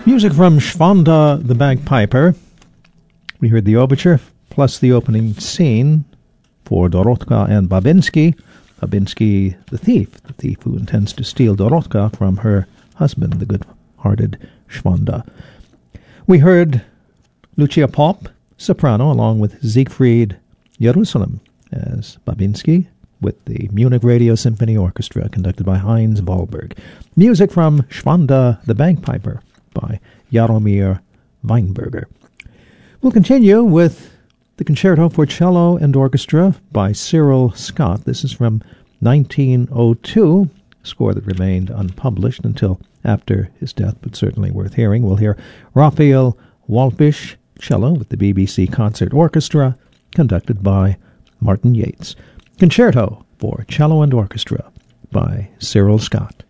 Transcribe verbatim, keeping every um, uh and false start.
Music from Schwanda the Bagpiper. We heard the overture, plus the opening scene for Dorotka and Babinski. Babinski, the thief, the thief who intends to steal Dorotka from her husband, the good-hearted Schwanda. We heard Lucia Popp, soprano, along with Siegfried Jerusalem as Babinski, with the Munich Radio Symphony Orchestra, conducted by Heinz Wahlberg. Music from Schwanda the Bagpiper by Jaromir Weinberger. We'll continue with the Concerto for Cello and Orchestra by Cyril Scott. This is from nineteen oh two, a score that remained unpublished until after his death, but certainly worth hearing. We'll hear Raphael Waldbisch, cello, with the B B C Concert Orchestra, conducted by Martin Yates. Concerto for Cello and Orchestra by Cyril Scott.